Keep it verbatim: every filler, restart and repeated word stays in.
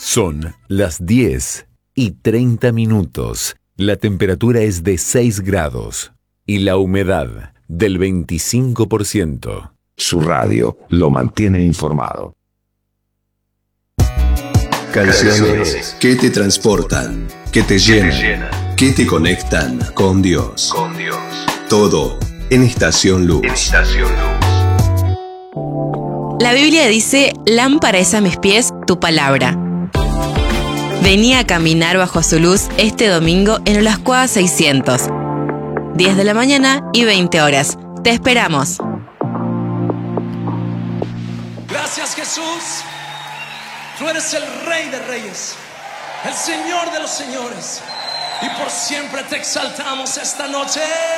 Son las diez y treinta minutos. La temperatura es de seis grados y la humedad del veinticinco por ciento. Su radio lo mantiene informado. Canciones que te transportan, que te llenan, que te conectan con Dios. Con Dios. Todo en Estación Luz. En Estación Luz. La Biblia dice: lámpara es a mis pies tu palabra. Vení a caminar bajo su luz este domingo en Olascoaga seiscientos. diez de la mañana y veinte horas. Te esperamos. Gracias, Jesús. Tú eres el Rey de Reyes, el Señor de los Señores. Y por siempre te exaltamos esta noche.